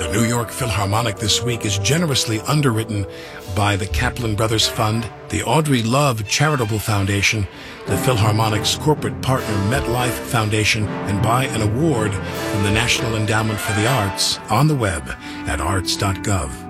The New York Philharmonic this week is generously underwritten by the Kaplan Brothers Fund, the Audrey Love Charitable Foundation, the Philharmonic's corporate partner MetLife Foundation, and by an award from the National Endowment for the Arts on the web at arts.gov.